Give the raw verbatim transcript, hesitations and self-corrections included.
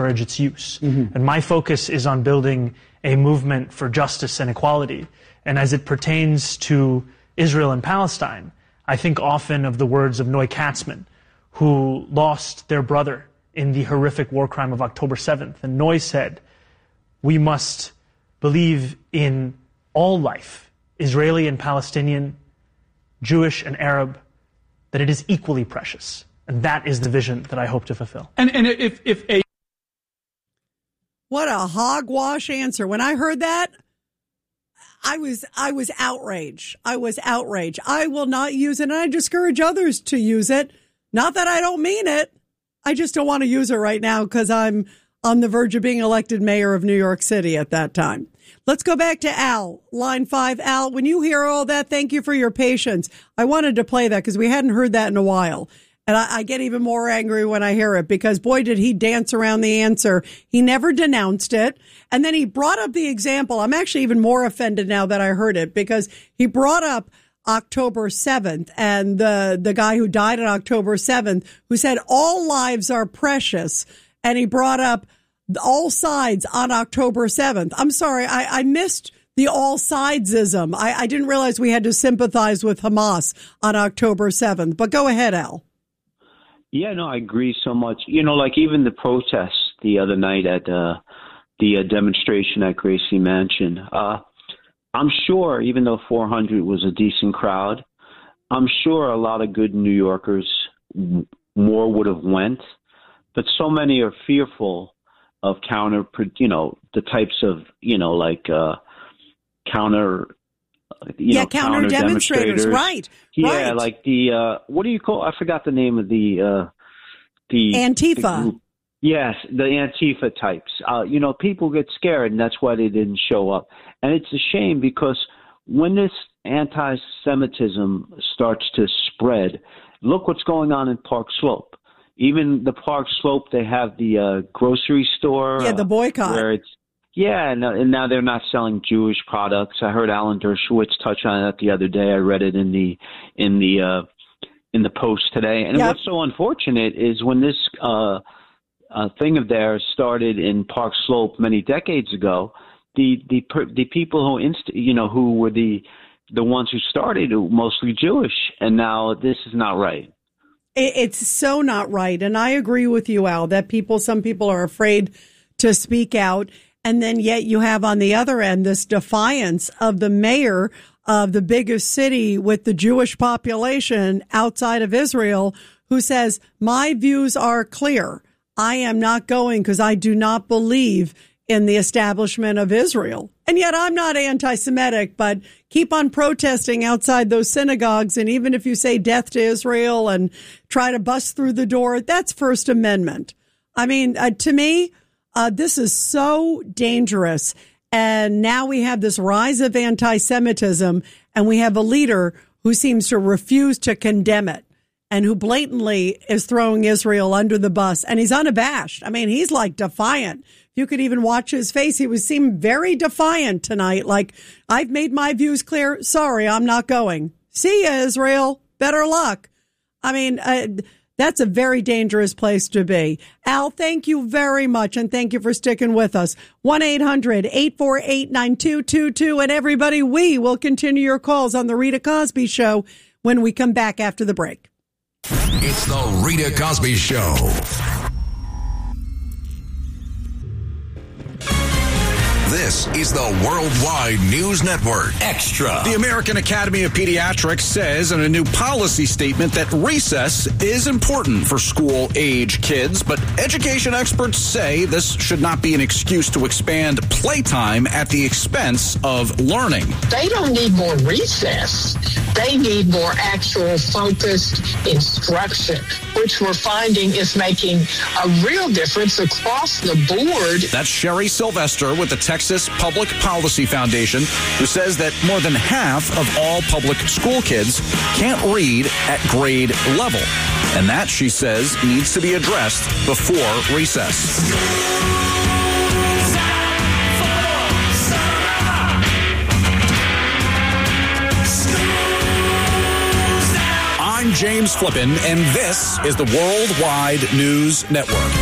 encourage its use. Mm-hmm. And my focus is on building a movement for justice and equality. And as it pertains to Israel and Palestine, I think often of the words of Noy Katzman, who lost their brother in the horrific war crime of October seventh. And Noy said, we must believe in all life, Israeli and Palestinian, Jewish and Arab, that it is equally precious. And that is the vision that I hope to fulfill. And and if if a What a hogwash answer. When I heard that, I was I was outraged. I was outraged. I will not use it, and I discourage others to use it. Not that I don't mean it. I just don't want to use it right now because I'm on the verge of being elected mayor of New York City at that time. Let's go back to Al, line five. Al, when you hear all that, thank you for your patience. I wanted to play that because we hadn't heard that in a while. And I, I get even more angry when I hear it because, boy, did he dance around the answer. He never denounced it. And then he brought up the example. I'm actually even more offended now that I heard it because he brought up October seventh and the, the guy who died on October seventh who said all lives are precious. And he brought up all sides on October seventh. I'm sorry, I, I missed the all sidesism. I, I didn't realize we had to sympathize with Hamas on October seventh. But go ahead, Al. Yeah, no, I agree so much. You know, like even the protests the other night at uh, the uh, demonstration at Gracie Mansion, uh, I'm sure, even though four hundred was a decent crowd, I'm sure a lot of good New Yorkers more would have went. But so many are fearful of counter, you know, the types of, you know, like uh, counter, you yeah, know, counter, counter demonstrators, demonstrators. right? Yeah, right. like the, uh, what do you call, I forgot the name of the, uh, the Antifa. The yes, the Antifa types. Uh, you know, people get scared, and that's why they didn't show up. And it's a shame because when this anti-Semitism starts to spread, look what's going on in Park Slope. Even the Park Slope, they have the uh, grocery store. Yeah, the boycott. Uh, where it's, yeah, and, and now they're not selling Jewish products. I heard Alan Dershowitz touch on that the other day. I read it in the in the uh, in the Post today. And yep. what's so unfortunate is when this uh, uh, thing of theirs started in Park Slope many decades ago, the the the people who inst- you know who were the the ones who started were mostly Jewish, and now this is not right. It's so not right. And I agree with you, Al, that people, some people are afraid to speak out. And then yet you have on the other end this defiance of the mayor of the biggest city with the Jewish population outside of Israel who says, my views are clear. I am not going because I do not believe in the establishment of Israel. And yet I'm not anti-Semitic, but keep on protesting outside those synagogues. And even if you say death to Israel and try to bust through the door, that's First Amendment. I mean, uh, to me, uh, this is so dangerous. And now we have this rise of anti-Semitism, and we have a leader who seems to refuse to condemn it and who blatantly is throwing Israel under the bus. And he's unabashed. I mean, he's like defiant. You could even watch his face. He was seemed very defiant tonight. Like, I've made my views clear. Sorry, I'm not going. See ya, Israel. Better luck. I mean, uh, that's a very dangerous place to be. Al, thank you very much. And thank you for sticking with us. one eight hundred eight four eight nine two two two. And everybody, we will continue your calls on the Rita Cosby Show when we come back after the break. It's the Rita Cosby Show. This is the Worldwide News Network. Extra. The American Academy of Pediatrics says in a new policy statement that recess is important for school-age kids, but education experts say this should not be an excuse to expand playtime at the expense of learning. They don't need more recess. They need more actual focused instruction, which we're finding is making a real difference across the board. That's Sherry Sylvester with the Texas Public Policy Foundation, who says that more than half of all public school kids can't read at grade level. And that, she says, needs to be addressed before recess. I'm James Flippin, and this is the Worldwide News Network.